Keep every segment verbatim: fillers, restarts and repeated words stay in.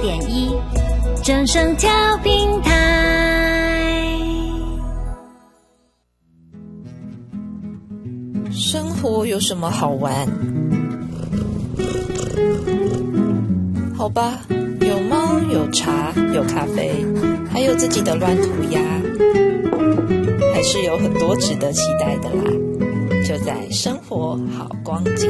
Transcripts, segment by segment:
点一，正声调频台。 生活有什么好玩？好吧，有猫，有茶，有咖啡，还有自己的乱涂鸦，还是有很多值得期待的啦。就在生活好光景。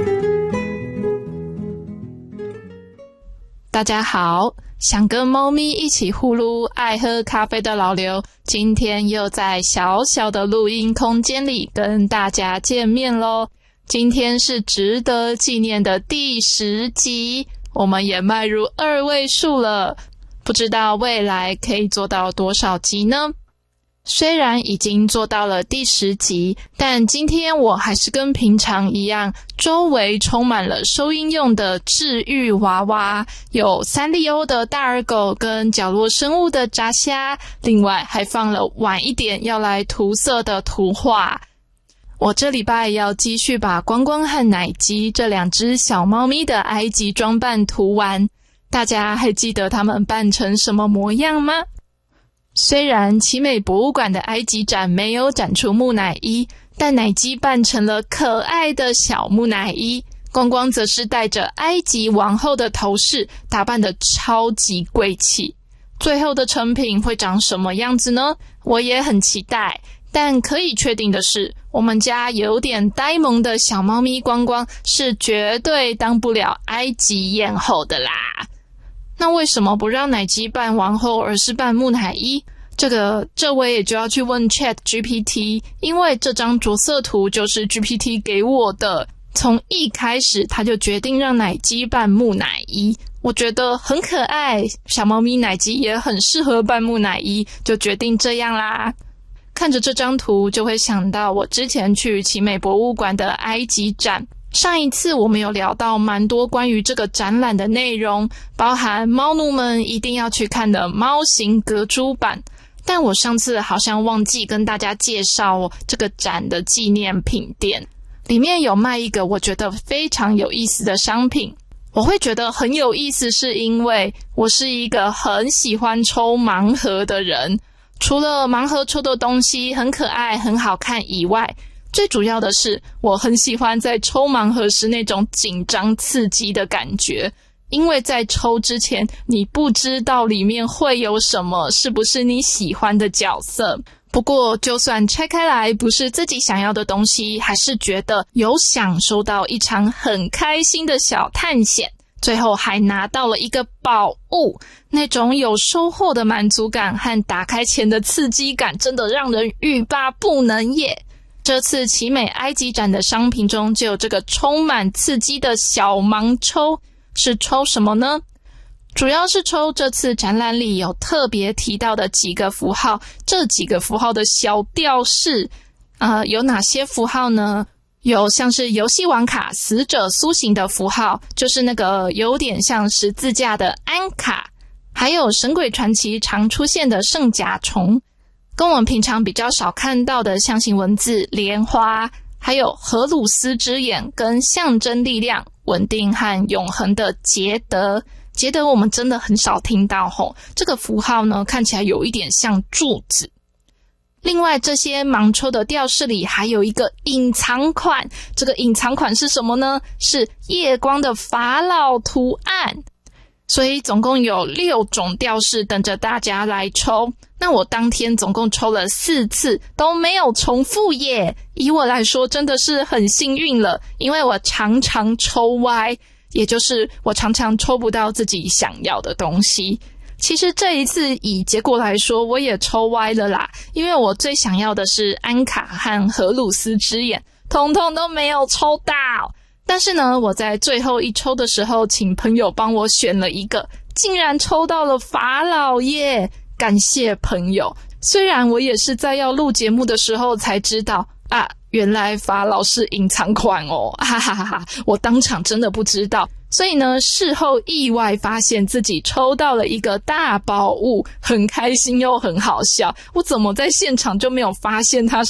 大家好，想跟猫咪一起呼噜爱喝咖啡的老刘，今天又在小小的录音空间里跟大家见面咯。今天是值得纪念的第十集，我们也迈入二位数了，不知道未来可以做到多少集呢？虽然已经做到了第十集，但今天我还是跟平常一样，周围充满了收音用的治愈娃娃，有三丽鸥的大耳狗跟角落生物的炸虾，另外还放了晚一点要来涂色的图画。我这礼拜要继续把光光和奶鸡这两只小猫咪的埃及装扮涂完，大家还记得它们扮成什么模样吗？虽然奇美博物馆的埃及展没有展出木乃伊，但奶鸡扮成了可爱的小木乃伊，光光则是戴着埃及王后的头饰，打扮得超级贵气。最后的成品会长什么样子呢？我也很期待。但可以确定的是，我们家有点呆萌的小猫咪光光是绝对当不了埃及艳后的啦。那为什么不让奶鸡扮王后，而是扮木乃伊？这个这位也就要去问 Chat G P T， 因为这张着色图就是 G P T 给我的。从一开始他就决定让奶鸡扮木乃伊，我觉得很可爱，小猫咪奶鸡也很适合扮木乃伊，就决定这样啦。看着这张图就会想到我之前去奇美博物馆的埃及展，上一次我们有聊到蛮多关于这个展览的内容，包含猫奴们一定要去看的猫形隔珠版，但我上次好像忘记跟大家介绍哦，这个展的纪念品店里面有卖一个我觉得非常有意思的商品。我会觉得很有意思是因为我是一个很喜欢抽盲盒的人，除了盲盒抽的东西很可爱很好看以外，最主要的是我很喜欢在抽盲盒时那种紧张刺激的感觉，因为在抽之前你不知道里面会有什么，是不是你喜欢的角色。不过就算拆开来不是自己想要的东西，还是觉得有享受到一场很开心的小探险，最后还拿到了一个宝物，那种有收获的满足感和打开前的刺激感真的让人欲罢不能耶。这次奇美埃及展的商品中就有这个充满刺激的小盲抽，是抽什么呢？主要是抽这次展览里有特别提到的几个符号，这几个符号的小吊饰呃，有哪些符号呢？有像是游戏王卡死者苏醒的符号，就是那个有点像十字架的安卡，还有神鬼传奇常出现的圣甲虫，跟我们平常比较少看到的象形文字莲花，还有荷鲁斯之眼跟象征力量稳定和永恒的捷德。捷德我们真的很少听到吼，这个符号呢看起来有一点像柱子。另外这些盲抽的吊饰里还有一个隐藏款，这个隐藏款是什么呢？是夜光的法老图案。所以总共有六种吊饰等着大家来抽，那我当天总共抽了四次都没有重复耶，以我来说真的是很幸运了，因为我常常抽歪，也就是我常常抽不到自己想要的东西。其实这一次以结果来说我也抽歪了啦，因为我最想要的是安卡和荷鲁斯之眼，统统都没有抽到。但是呢，我在最后一抽的时候请朋友帮我选了一个，竟然抽到了法老耶，感谢朋友。虽然我也是在要录节目的时候才知道啊，原来法老是隐藏款哦，哈哈哈哈！我当场真的不知道，所以呢，事后意外发现自己抽到了一个大宝物，很开心又很好笑。我怎么在现场就没有发现它